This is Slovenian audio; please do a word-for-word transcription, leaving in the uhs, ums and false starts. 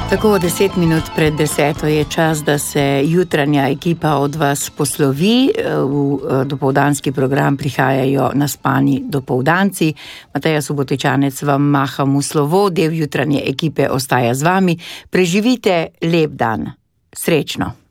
Tako deset minut pred deseto je čas, da se jutranja ekipa od vas poslovi. V dopoldanski program prihajajo naspani dopoldanci. Mateja Subotičanec vam maha v slovo, del jutranje ekipe ostaja z vami. Preživite lep dan. Srečno!